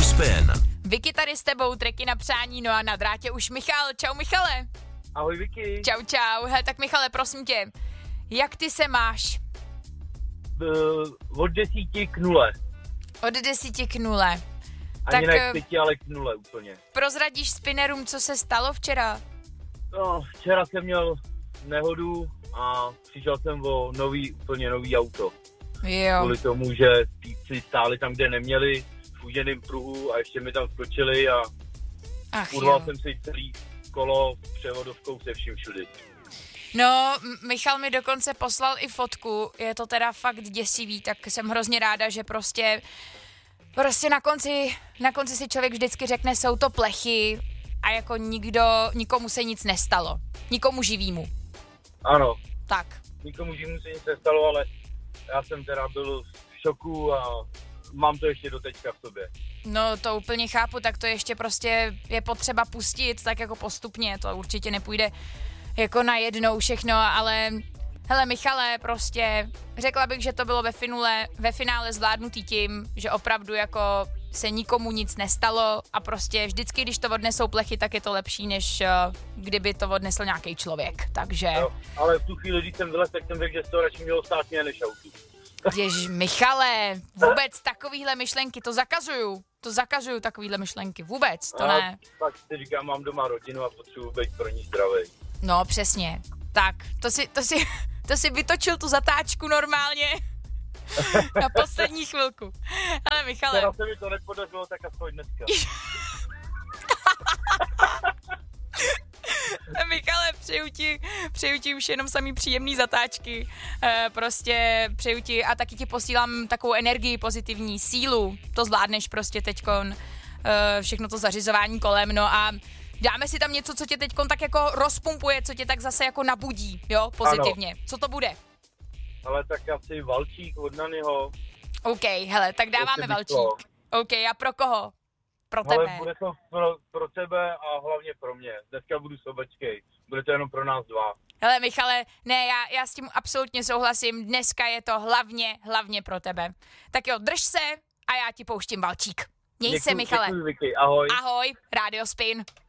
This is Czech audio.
Spin. Vicky tady s tebou, treky na přání, no a na drátě už Michal. Čau Michale. Ahoj Vicky. Čau. Hele, tak Michale, prosím tě, jak ty se máš? Od 10 k 0. Od 10 k 0. Ani Tak ne k 5, ale k 0 úplně. prozradíš spinnerům, co se stalo včera? No, včera jsem měl nehodu a přišel jsem o úplně nový auto. Jo. Kvůli tomu, že týpci stáli tam, kde neměli, v úděném pruhu a ještě mi tam skočili a urval jsem si celý kolo převodovkou se vším všudy. No, Michal mi dokonce poslal i fotku, je to teda fakt děsivý, tak jsem hrozně ráda, že prostě na konci si člověk vždycky řekne, jsou to plechy a jako nikomu se nic nestalo, nikomu živýmu. Ano, Tak. nikomu živému se nic nestalo, ale já jsem teda byl v šoku a mám to ještě do teďka v sobě. No to úplně chápu, tak to ještě prostě je potřeba pustit tak jako postupně, to určitě nepůjde jako najednou všechno, ale hele Michale, prostě řekla bych, že to bylo ve finále zvládnutý tím, že opravdu jako se nikomu nic nestalo a prostě vždycky, když to odnesou plechy, tak je to lepší, než kdyby to odnesl nějaký člověk, takže... No, ale v tu chvíli, když jsem vylez, tak jsem řekl, že to radši mělo stát mě než autu. Jež Michale, vůbec takovýhle myšlenky, to zakazuju takovýhle myšlenky, vůbec, to ne. Tak si říkám, mám doma rodinu a potřebuji být pro ní zdravý. No přesně, tak, to si vytočil tu zatáčku normálně na poslední chvilku. Ale Michale. Teda se mi to nepodařilo, tak aspoň dneska. Michale, přeju ti už jenom samý příjemný zatáčky, prostě přeju ti a taky ti posílám takovou energii, pozitivní sílu, to zvládneš prostě teďkon, všechno to zařizování kolem, no a dáme si tam něco, co tě teďkon tak jako rozpumpuje, co tě tak zase jako nabudí, jo, pozitivně. Ano. Co to bude? Ale tak asi valčík od Nanyho. OK, hele, tak dáváme valčík. OK, a pro koho? Pro tebe. Ale bude to pro tebe a hlavně pro mě. Dneska budu sobecký. Bude to jenom pro nás dva. Hele Michale, ne, já s tím absolutně souhlasím. Dneska je to hlavně pro tebe. Tak jo, drž se a já ti pouštím valčík. Měj se, Michale. Děkuji, Vicky. Ahoj. Ahoj, Radio Spin.